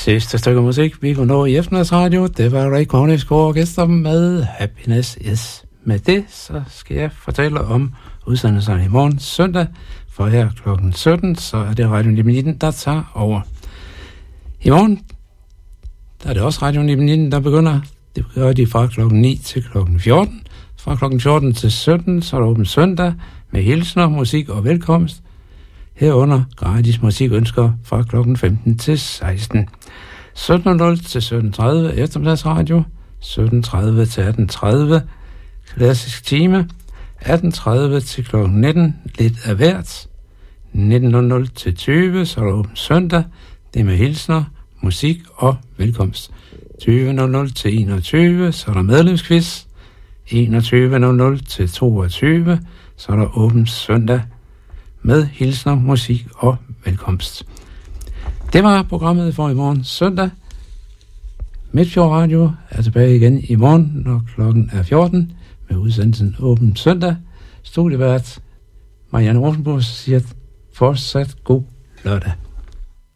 Sidste stykke musik, vi kunne nå i eftermiddagsradio, det var Ray Conniffs Orkester med Happiness Is. Med det, så skal jeg fortælle om udsendelserne i morgen søndag, for her kl. 17, så er det Radio 19, der tager over. I morgen, der er det også Radio 19, der begynder. Det gør de fra kl. 9 til kl. 14. Fra kl. 14 til 17, så er der åbent søndag med hilsner, musik og velkomst. Herunder gratis musikønsker fra kl. 15 til 16. 17.00 til 17.30 eftermiddagsradio, 17.30 til 18.30 klassisk time, 18.30 til kl. 19 lidt af hvert, 19.00 til 20, så er der åbent søndag, det med hilsner, musik og velkomst. 20.00 til 21, så er der medlemsquiz, 21.00 til 22, så er der åbent søndag med hilsner, musik og velkomst. Det var programmet for i morgen søndag. Midtfjord Radio er tilbage igen i morgen, når klokken er 14, med udsendelsen Åben Søndag. Studievært Marianne Rosenborg siger fortsat god lørdag.